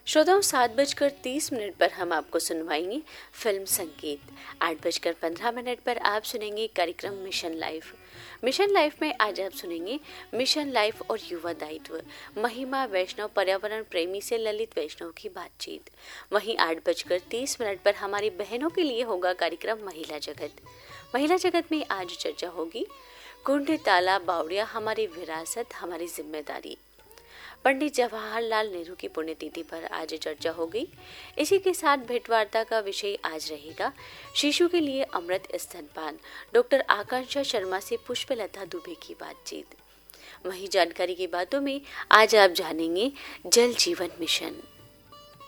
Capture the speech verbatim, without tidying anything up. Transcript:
श्रोताओं, सात बजकर तीस मिनट पर हम आपको सुनवाएंगे फिल्म संगीत। आठ बजकर पंद्रह मिनट पर आप सुनेंगे कार्यक्रम मिशन लाइफ। मिशन लाइफ में आज आप सुनेंगे मिशन लाइफ और युवा दायित्व, महिमा वैष्णव पर्यावरण प्रेमी से ललित वैष्णव की बातचीत। वहीं आठ बजकर तीस मिनट पर हमारी बहनों के लिए होगा कार्यक्रम महिला जगत। महिला जगत में आज चर्चा होगी कुंड तालाब बावड़िया, हमारी विरासत हमारी जिम्मेदारी। पंडित जवाहरलाल नेहरू की पुण्यतिथि पर आज चर्चा होगी। इसी के साथ भेंटवार्ता का विषय आज रहेगा शिशु के लिए अमृत स्तनपान, डॉक्टर आकांक्षा शर्मा से पुष्पलता दुबे की बातचीत। वहीं जानकारी की बातों में आज आप जानेंगे जल जीवन मिशन।